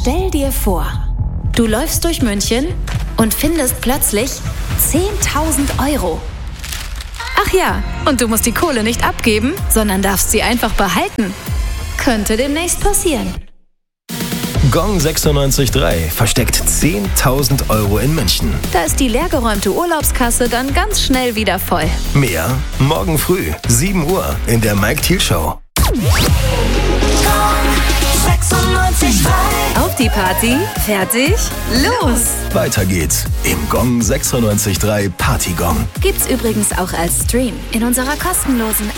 Stell dir vor, du läufst durch München und findest plötzlich 10.000 Euro. Ach ja, und du musst die Kohle nicht abgeben, sondern darfst sie einfach behalten. Könnte demnächst passieren. Gong 96.3 versteckt 10.000 Euro in München. Da ist die leergeräumte Urlaubskasse dann ganz schnell wieder voll. Mehr morgen früh, 7 Uhr in der Mike Thiel Show. Auf die Party, fertig, los! Weiter geht's im Gong 96.3 Partygong. Gibt's übrigens auch als Stream in unserer kostenlosen